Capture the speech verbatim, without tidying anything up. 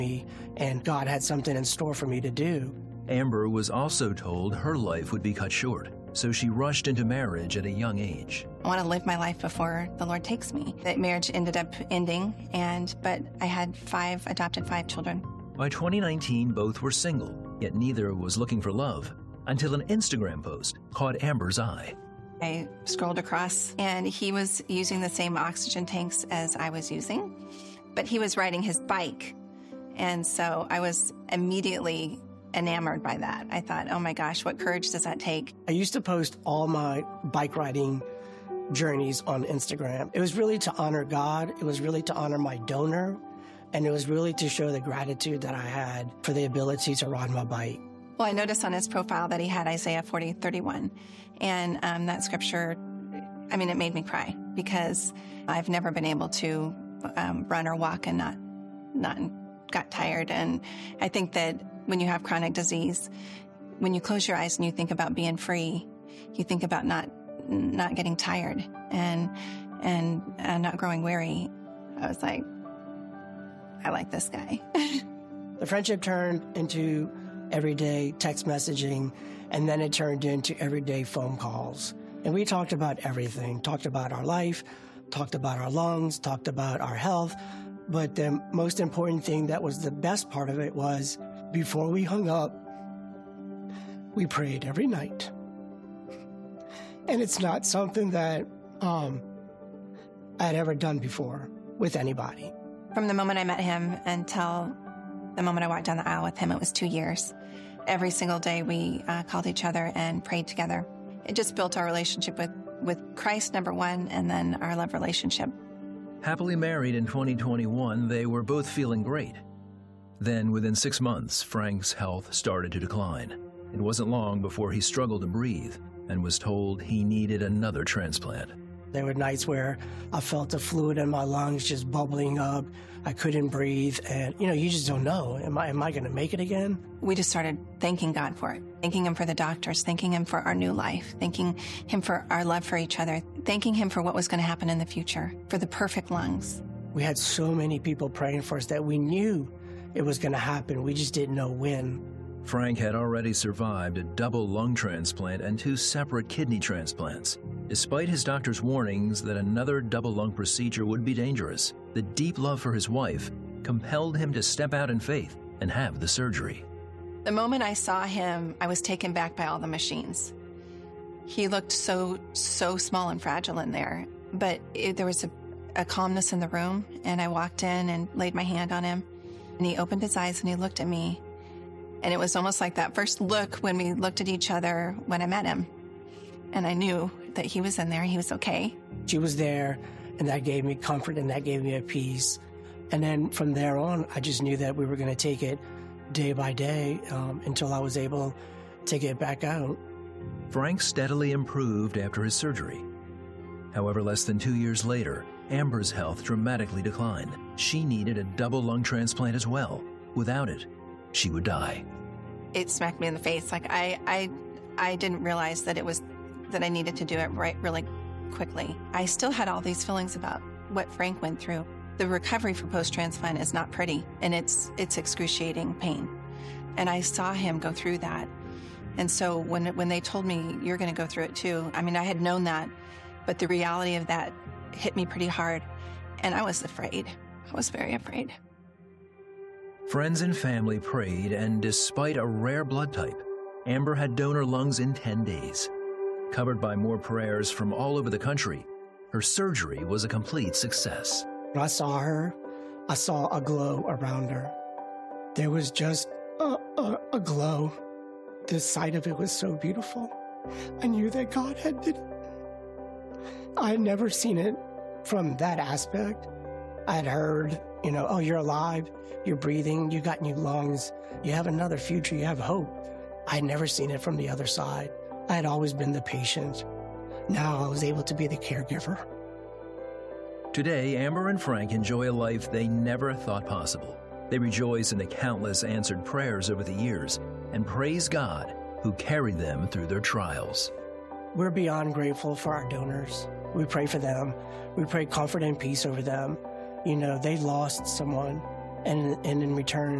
me, and God had something in store for me to do. Amber was also told her life would be cut short, so she rushed into marriage at a young age. I want to live my life before the Lord takes me. That marriage ended up ending, and but I had five, adopted five children. By twenty nineteen, both were single, yet neither was looking for love, until an Instagram post caught Amber's eye. I scrolled across, and he was using the same oxygen tanks as I was using, but he was riding his bike, and so I was immediately enamored by that. I thought, oh my gosh, what courage does that take? I used to post all my bike riding journeys on Instagram. It was really to honor God. It was really to honor my donor. And it was really to show the gratitude that I had for the ability to ride my bike. Well, I noticed on his profile that he had Isaiah forty thirty-one. And um, that scripture, I mean, it made me cry because I've never been able to um, run or walk and not, not got tired. And I think that when you have chronic disease, when you close your eyes and you think about being free, you think about not not getting tired and and uh, not growing weary. I was like, I like this guy. The friendship turned into everyday text messaging, and then it turned into everyday phone calls. And we talked about everything, talked about our life, talked about our lungs, talked about our health. But the most important thing that was the best part of it was before we hung up, we prayed every night. And it's not something that um, I had ever done before with anybody. From the moment I met him until the moment I walked down the aisle with him, it was two years. Every single day we uh, called each other and prayed together. It just built our relationship with, with Christ, number one, and then our love relationship. Happily married in twenty twenty-one, they were both feeling great. Then, within six months, Frank's health started to decline. It wasn't long before he struggled to breathe and was told he needed another transplant. There were nights where I felt the fluid in my lungs just bubbling up. I couldn't breathe, and, you know, you just don't know. Am I, am I going to make it again? We just started thanking God for it, thanking him for the doctors, thanking him for our new life, thanking him for our love for each other, thanking him for what was going to happen in the future, for the perfect lungs. We had so many people praying for us that we knew it was going to happen. We just didn't know when. Frank had already survived a double lung transplant and two separate kidney transplants. Despite his doctor's warnings that another double lung procedure would be dangerous, the deep love for his wife compelled him to step out in faith and have the surgery. The moment I saw him, I was taken back by all the machines. He looked so, so small and fragile in there, but it, there was a, a calmness in the room, and I walked in and laid my hand on him, and he opened his eyes and he looked at me. And it was almost like that first look when we looked at each other when I met him. And I knew that he was in there, he was okay. She was there, and that gave me comfort, and that gave me a peace. And then from there on, I just knew that we were going to take it day by day um, until I was able to get back out. Frank steadily improved after his surgery. However, less than two years later, Amber's health dramatically declined. She needed a double lung transplant as well. Without it, she would die. It smacked me in the face. Like I, I, I didn't realize that it was that I needed to do it right really quickly. I still had all these feelings about what Frank went through. The recovery for post-transplant is not pretty, and it's it's excruciating pain. And I saw him go through that. And so when when they told me you're going to go through it too, I mean, I had known that, but the reality of that hit me pretty hard, and I was afraid. I was very afraid. Friends and family prayed, and despite a rare blood type, Amber had donor lungs in ten days. Covered by more prayers from all over the country, her surgery was a complete success. When I saw her, I saw a glow around her. There was just a, a, a glow. The sight of it was so beautiful. I knew that God had did it. I had never seen it from that aspect. I had heard, you know, oh, you're alive, you're breathing, you got new lungs, you have another future, you have hope. I had never seen it from the other side. I had always been the patient. Now I was able to be the caregiver. Today, Amber and Frank enjoy a life they never thought possible. They rejoice in the countless answered prayers over the years and praise God who carried them through their trials. We're beyond grateful for our donors. We pray for them. We pray comfort and peace over them. You know, they lost someone and, and in return,